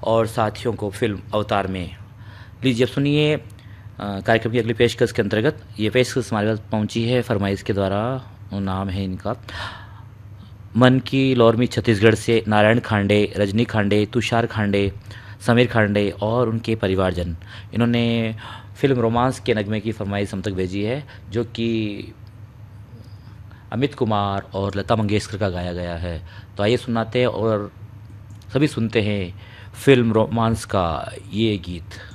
और साथियों को फिल्म अवतार में। लीजिए अब सुनिए कार्यक्रम की अगली पेशकश के अंतर्गत। ये पेशकश हमारे पास पहुंची है फरमाइश के द्वारा। नाम है इनका मन की लौरमी छत्तीसगढ़ से नारायण खांडे, रजनी खांडे, तुषार खांडे, समीर खांडे और उनके परिवारजन। इन्होंने फिल्म रोमांस के नगमे की फरमाइश हम तक भेजी है, जो कि अमित कुमार और लता मंगेशकर का गाया गया है। तो आइए सुनाते हैं और सभी सुनते हैं फिल्म रोमांस का ये गीत।